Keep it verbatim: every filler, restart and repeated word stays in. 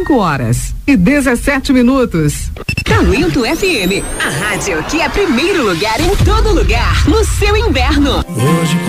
cinco horas e dezessete minutos. Talento F M, a rádio que é primeiro lugar em todo lugar, no seu inverno. Hoje